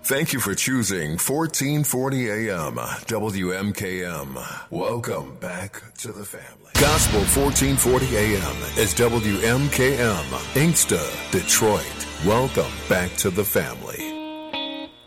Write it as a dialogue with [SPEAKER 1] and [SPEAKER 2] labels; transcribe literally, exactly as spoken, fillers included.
[SPEAKER 1] Thank you for choosing fourteen forty A M W M K M. Welcome back to the family. Gospel fourteen forty A M is W M K M, Inkster, Detroit. Welcome back to the family.